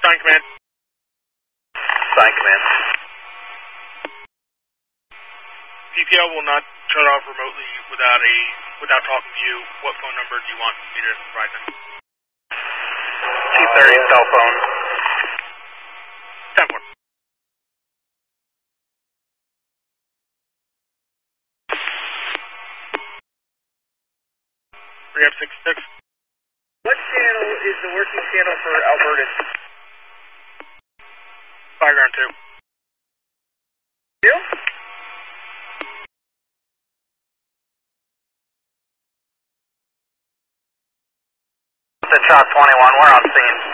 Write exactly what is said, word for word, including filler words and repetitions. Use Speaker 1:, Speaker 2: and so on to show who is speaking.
Speaker 1: Sign command.
Speaker 2: Sign command.
Speaker 1: P P L will not shut off remotely without a without talking to you. What phone number do you want me to provide them?
Speaker 2: T thirty cell phone.
Speaker 1: ten one. Rehab sixty-six.
Speaker 2: What channel is the working channel for Alberta?
Speaker 1: Fireground two.
Speaker 2: Two? The shot twenty-one, we're on scene.